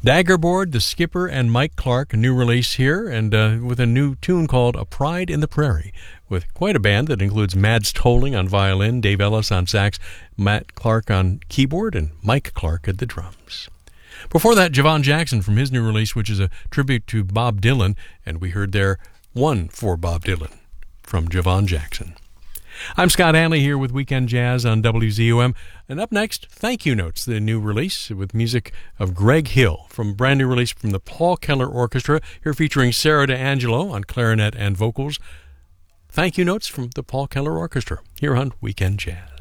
Daggerboard, The Skipper, and Mike Clark, a new release here, and with a new tune called A Pride in the Prairie, with quite a band that includes Mads Tolling on violin, Dave Ellis on sax, Matt Clark on keyboard, and Mike Clark at the drums. Before that, Javon Jackson from his new release, which is a tribute to Bob Dylan, and we heard there One for Bob Dylan from Javon Jackson. I'm Scott Hanley here with Weekend Jazz on WZOM. And up next, Thank You Notes, the new release with music of Greg Hill from brand new release from the Paul Keller Orchestra, here featuring Sarah D'Angelo on clarinet and vocals. Thank You Notes from the Paul Keller Orchestra here on Weekend Jazz.